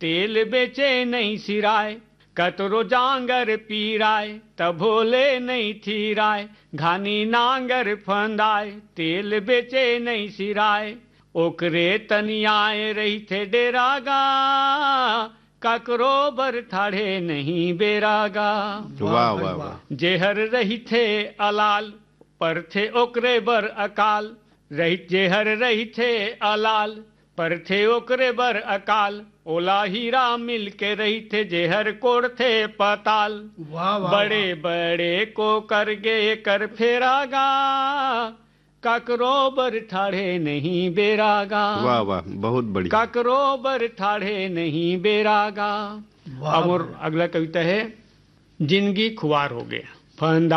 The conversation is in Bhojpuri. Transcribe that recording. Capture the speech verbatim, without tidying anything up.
तेल बेचे नहीं सिराय, कतरो जांगर पीराय, तब भोले नहीं थी राय, घानी नांगर फंदाय, तेल बेचे नहीं सिराय, ओकरे तनियाए रही थे डेरागा, ककरो बर ठाढ़े नहीं बेरागा। वाह वाह वाह। जेहर रही थे अलाल, पर थे ओकरे बर अकाल, रही जेहर रही थे अलाल, पर थे ओकरे बर अकाल, ओला हीरा मिल के रही थे जेहर कोड़ थे पताल। वाह वाह। बड़े बड़े को कर गे कर फेरागा, ककरो बर ठाढ़े नहीं बेरागा। वाह वाह, बहुत बढ़िया। ककरो बर ठाढ़े नहीं बेरागा। अब और अगला कविता है, जिंदगी खुआर हो गया, फंदा